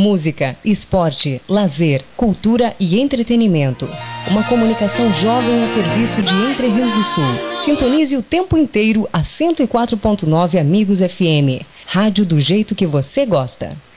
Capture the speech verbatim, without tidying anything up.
Música, esporte, lazer, cultura e entretenimento. Uma comunicação jovem a serviço de Entre Rios do Sul. Sintonize o tempo inteiro a cento e quatro ponto nove Amigos F M. Rádio do jeito que você gosta.